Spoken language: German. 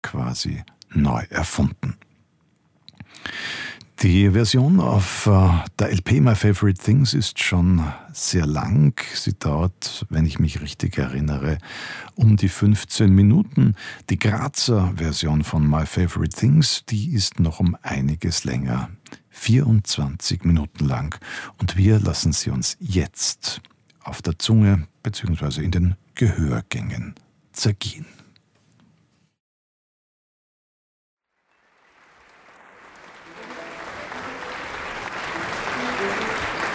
quasi neu erfunden. Die Version auf der LP My Favorite Things ist schon sehr lang. Sie dauert, wenn ich mich richtig erinnere, um die 15 Minuten. Die Grazer Version von My Favorite Things, die ist noch um einiges länger, 24 Minuten lang. Und wir lassen sie uns jetzt auf der Zunge bzw. in den Gehörgängen zergehen.